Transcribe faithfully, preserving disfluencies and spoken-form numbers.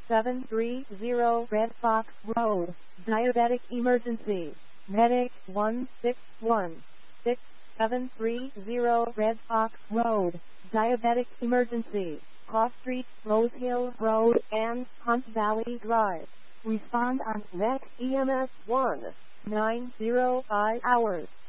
seven three zero Red Fox Road, Diabetic Emergency. Medic one six one, six seven three zero Red Fox Road, Diabetic Emergency. Cross Street, Rose Hill Road, and Hunt Valley Drive. Respond on next E M S one nine zero five hours.